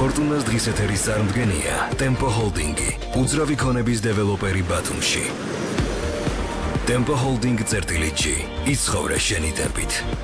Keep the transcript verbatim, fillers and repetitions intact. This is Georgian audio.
ფორტუნას დღის ეთერის წარმდგენია Tempo Holding-ი, უძრავი ქონების დეველოპერი ბათუმში. Tempo Holding წერტილი G. იცხოვრე შენი ტემპით.